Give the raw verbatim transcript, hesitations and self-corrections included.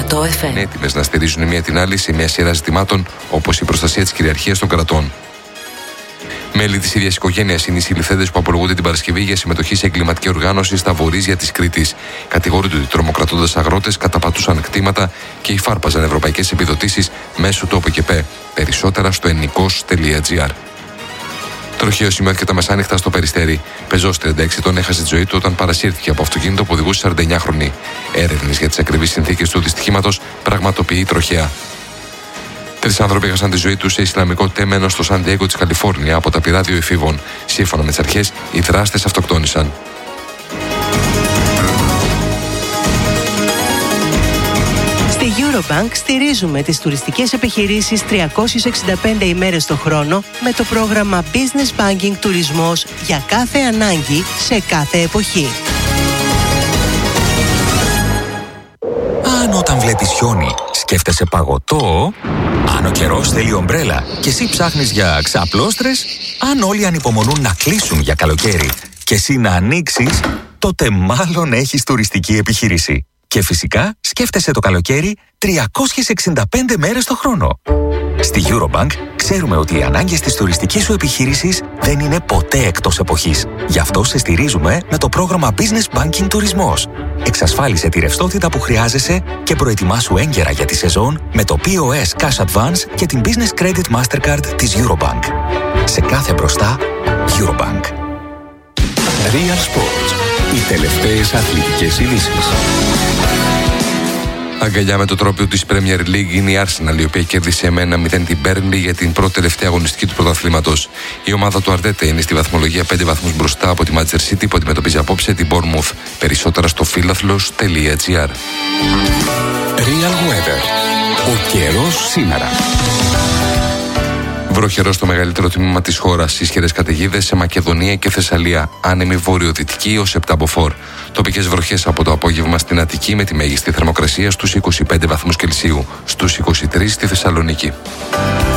οκτώ εφ εμ. Είναι έτοιμες να στηρίζουν η μία την άλλη σε μια σειρά ζητημάτων όπως η προστασία της κυριαρχίας των κρατών. Μέλη της ίδιας οικογένειας είναι οι συλληφθέντες που απολογούνται την Παρασκευή για συμμετοχή σε εγκληματική οργάνωση στα βορείζια της Κρήτης. Κατηγορούνται ότι τρομοκρατώντας αγρότες καταπατούσαν κτήματα και υφάρπαζαν ευρωπαϊκές επιδοτήσεις μέσω του ΟΠΕΚΕΠΕ. Περισσότερα στο ενικός τελεία τζι άρ. Τροχαίο σημειώθηκε τα μεσάνυχτα στο Περιστέρι. Πεζός τριάντα έξι ετών έχασε τη ζωή του όταν παρασύρθηκε από αυτοκίνητο που οδηγούσε σαράντα εννιά χρονή. Έρευνες για τις ακριβείς συνθήκες του δυστυχήματος πραγματοποιεί τροχαία. Τρεις άνθρωποι έχασαν τη ζωή τους σε ισλαμικό τέμενο στο Σαν Ντιέγκο της Καλιφόρνια από τα πυρά δύο εφήβων. Σύμφωνα με τις αρχές, οι δράστες αυτοκτόνησαν. Στη Eurobank στηρίζουμε τις τουριστικές επιχειρήσεις τριακόσιες εξήντα πέντε ημέρες το χρόνο με το πρόγραμμα Business Banking Τουρισμός για κάθε ανάγκη σε κάθε εποχή. Αν όταν βλέπεις χιόνι σκέφτεσαι παγωτό, αν ο καιρός θέλει ομπρέλα και εσύ ψάχνεις για ξαπλώστρες, αν όλοι ανυπομονούν να κλείσουν για καλοκαίρι και εσύ να ανοίξεις, τότε μάλλον έχεις τουριστική επιχείρηση. Και φυσικά σκέφτεσαι το καλοκαίρι τριακόσιες εξήντα πέντε μέρες το χρόνο. Στη Eurobank ξέρουμε ότι οι ανάγκες της τουριστικής σου επιχείρησης δεν είναι ποτέ εκτός εποχής. Γι' αυτό σε στηρίζουμε με το πρόγραμμα Business Banking Τουρισμός. Εξασφάλισε τη ρευστότητα που χρειάζεσαι και προετοιμάσου έγκαιρα για τη σεζόν με το πι ο ες Cash Advance και την Business Credit Mastercard της Eurobank. Σε κάθε μπροστά, Eurobank. Real Sports. Οι τελευταίες αθλητικές ειδήσεις. Αγκαλιά με το τρόπαιο της Premier League είναι η Arsenal, η οποία κέρδισε με ένα μηδέν την Burnley για την πρώτη τελευταία αγωνιστική του πρωταθλήματος. Η ομάδα του Αρτέτα είναι στη βαθμολογία πέντε βαθμούς μπροστά από τη Manchester City που αντιμετωπίζει απόψε την Bournemouth. Περισσότερα στο φίλαθλος τελεία τζι άρ. Real Weather. Ο καιρός σήμερα. Βροχερό στο μεγαλύτερο τμήμα της χώρας. Ισχυρές καταιγίδες σε Μακεδονία και Θεσσαλία. Άνεμη βορειοδυτική ως επτά μποφόρ. Τοπικές βροχές από το απόγευμα στην Αττική με τη μέγιστη θερμοκρασία στους είκοσι πέντε βαθμούς Κελσίου. Στους είκοσι τρεις στη Θεσσαλονίκη.